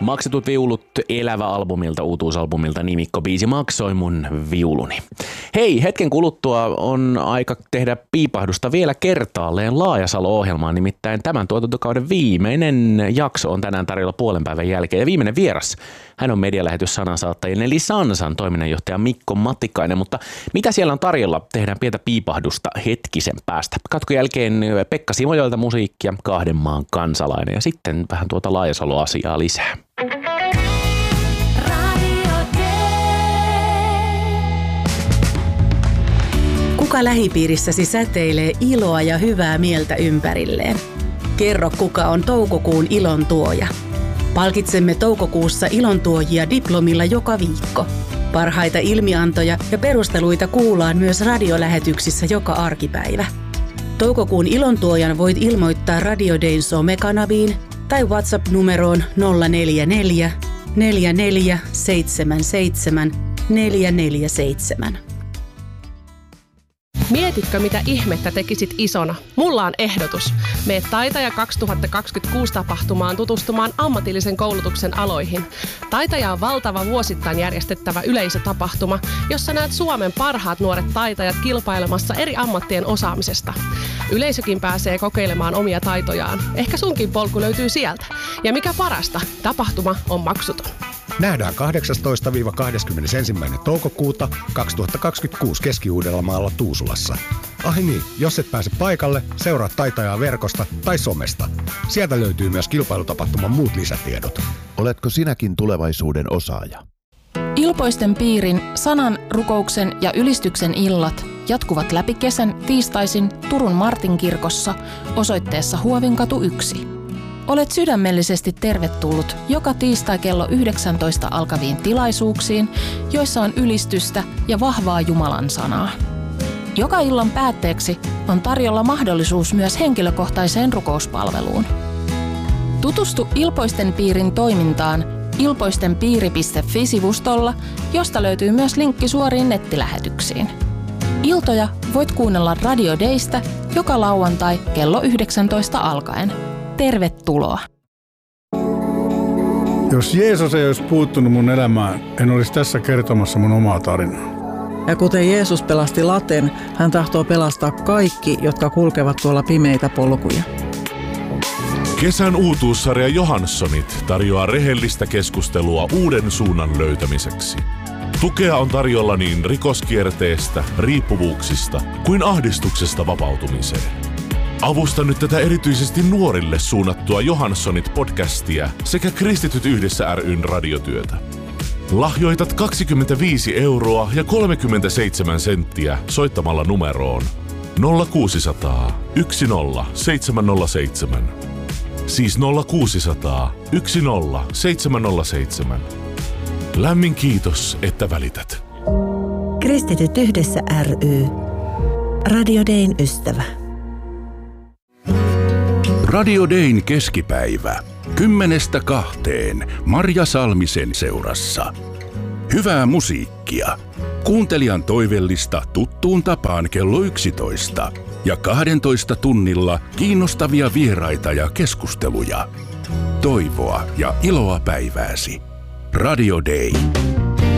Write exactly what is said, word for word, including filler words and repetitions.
Maksetut viulut Elävä albumilta, uutuusalbumilta nimikko biisi Maksoi mun viuluni. Hei, hetken kuluttua on aika tehdä piipahdusta vielä kertaalleen Laajasalo-ohjelmaan, nimittäin tämän tuotantokauden viimeinen jakso on tänään tarjolla puolen päivän jälkeen. Ja viimeinen vieras, hän on medialähetys sanansaattajien eli Sansan toiminnanjohtaja Mikko Matikainen, mutta mitä siellä on tarjolla? Tehdään pientä piipahdusta hetkisen päästä. Katkon jälkeen Pekka Simojoelta musiikkia, Kahden maan kansalainen ja sitten vähän tuota Laajasalo-asiaa lisää. Kuka lähipiirissäsi säteilee iloa ja hyvää mieltä ympärilleen? Kerro, kuka on toukokuun ilon tuoja. Palkitsemme toukokuussa ilontuojia diplomilla joka viikko. Parhaita ilmiantoja ja perusteluita kuullaan myös radiolähetyksissä joka arkipäivä. Toukokuun ilontuojan voit ilmoittaa Radio Dayn somekanaviin tai WhatsApp-numeroon nolla neljä neljä, neljä neljä seitsemän seitsemän, neljä neljä seitsemän. Mietitkö, mitä ihmettä tekisit isona? Mulla on ehdotus. Mene Taitaja kaksituhattakaksikymmentäkuusi tapahtumaan tutustumaan ammatillisen koulutuksen aloihin. Taitaja on valtava vuosittain järjestettävä yleisötapahtuma, jossa näet Suomen parhaat nuoret taitajat kilpailemassa eri ammattien osaamisesta. Yleisökin pääsee kokeilemaan omia taitojaan. Ehkä sunkin polku löytyy sieltä. Ja mikä parasta, tapahtuma on maksuton. Nähdään kahdeksastoista kahdeskymmenesensimmäinen toukokuuta kaksituhattakaksikymmentäkuusi Keski-Uudellamaalla Tuusulassa. Ai niin, jos et pääse paikalle, seuraa Taitajaa verkosta tai somesta. Sieltä löytyy myös kilpailutapahtuman muut lisätiedot. Oletko sinäkin tulevaisuuden osaaja? Ilpoisten piirin, sanan, rukouksen ja ylistyksen illat jatkuvat läpi kesän tiistaisin Turun Martinkirkossa osoitteessa Huovinkatu yksi. Olet sydämellisesti tervetullut joka tiistai kello yhdeksäntoista alkaviin tilaisuuksiin, joissa on ylistystä ja vahvaa Jumalan sanaa. Joka illan päätteeksi on tarjolla mahdollisuus myös henkilökohtaiseen rukouspalveluun. Tutustu Ilpoisten piirin toimintaan ilpoistenpiiri piste fi-sivustolla, josta löytyy myös linkki suoriin nettilähetyksiin. Iltoja voit kuunnella Radio Daystä joka lauantai kello yhdeksäntoista alkaen. Tervetuloa! Jos Jeesus ei olisi puuttunut mun elämään, en olisi tässä kertomassa mun omaa tarinaa. Ja kuten Jeesus pelasti laten, hän tahtoo pelastaa kaikki, jotka kulkevat tuolla pimeitä polkuja. Kesän uutuussarja Johanssonit tarjoaa rehellistä keskustelua uuden suunnan löytämiseksi. Tukea on tarjolla niin rikoskierteestä, riippuvuuksista kuin ahdistuksesta vapautumiseen. Avusta nyt tätä erityisesti nuorille suunnattua Johanssonit-podcastia sekä Kristityt yhdessä ry:n radiotyötä. Lahjoitat kaksikymmentäviisi euroa ja kolmekymmentäseitsemän senttiä soittamalla numeroon nolla kuusisataa yksi nolla seitsemän nolla seitsemän. Siis nolla kuusisataa yksi nolla seitsemän nolla seitsemän. Lämmin kiitos, että välität. Kristityt yhdessä ry. Radio Dayn ystävä. Radio Dayn keskipäivä. Kymmenestä kahteen Marja Salmisen seurassa. Hyvää musiikkia. Kuuntelijan toivellista tuttuun tapaan kello yksitoista. Ja kahdentoista tunnilla kiinnostavia vieraita ja keskusteluja. Toivoa ja iloa päivääsi. Radio Day.